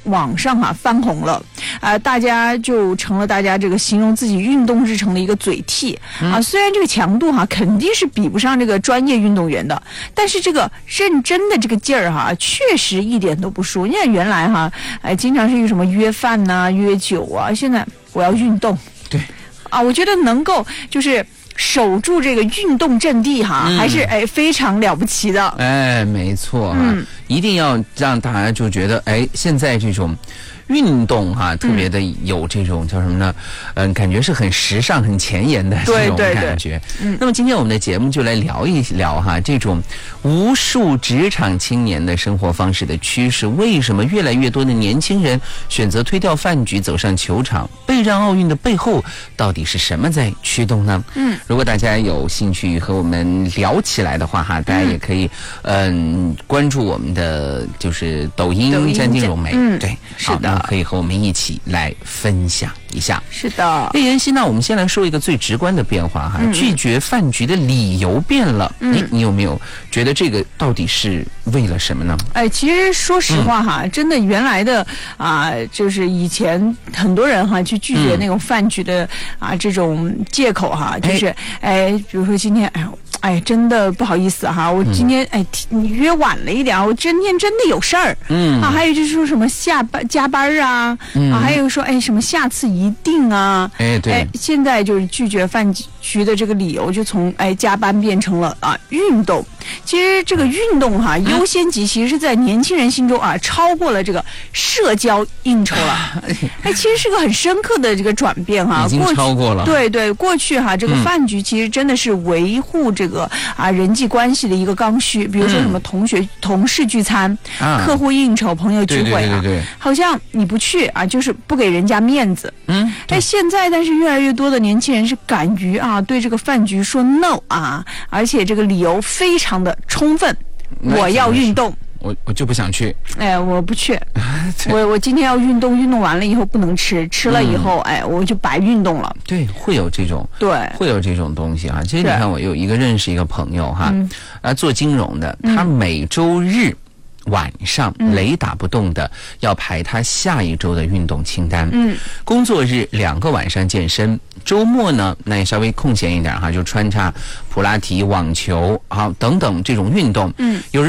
网上翻红了，大家就成了大家这个形容自己运动日程的一个嘴替虽然这个强度肯定是比不上这个专业运动员的，但是这个认真的这个劲儿确实一点都不输。你看原来经常是一个什么约饭呐、约酒啊，现在我要运动。 对我觉得能够就是守住这个运动阵地还是非常了不起的。 没错一定要让大家就觉得现在这种运动特别的有这种叫什么呢？感觉是很时尚、很前沿的这种感觉。那么今天我们的节目就来聊一聊这种无数职场青年的生活方式的趋势。为什么越来越多的年轻人选择推掉饭局走上球场？备战奥运的背后到底是什么在驱动呢？如果大家有兴趣和我们聊起来的话大家也可以关注我们的就是抖音詹金荣梅。对， 是的。 可以和我们一起来分享一下。 是的。 妍希，那我们先来说一个最直观的变化拒绝饭局的理由变了。你有没有觉得这个到底是为了什么呢？ 其实说实话真的原来的就是以前很多人去拒绝那种饭局的这种借口就是比如说今天真的不好意思我今天你约晚了一点我今天真的有事儿。还有就是说什么加班还有说什么下次一定对。 现在就是拒绝饭局的这个理由就从加班变成了运动。其实这个运动优先级其实是在年轻人心中超过了这个社交应酬了。其实是个很深刻的这个转变已经超过了。 对，过去这个饭局其实真的是维护这个人际关系的一个刚需，比如说什么同事聚餐、客户应酬、朋友聚会对， 好像你不去就是不给人家面子。现在但是越来越多的年轻人是敢于对这个饭局说 no 而且这个理由非常的充分。我要运动， 我就不想去。 我不去。我今天要运动，运动完了以后不能吃了以后我就白运动了。 对，会有这种东西其实你看，我有认识一个朋友做金融的，他每周日晚上雷打不动的要排他下一周的运动清单。工作日2个晚上健身，周末呢那也稍微空闲一点就穿插普拉提、网球等等这种运动。有人